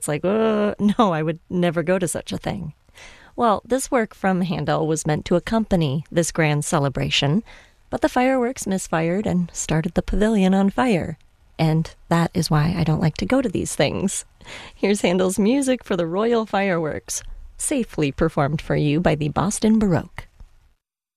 it's like, no, I would never go to such a thing. Well, this work from Handel was meant to accompany this grand celebration, but the fireworks misfired and started the pavilion on fire. And that is why I don't like to go to these things. Here's Handel's music for the Royal Fireworks, safely performed for you by the Boston Baroque.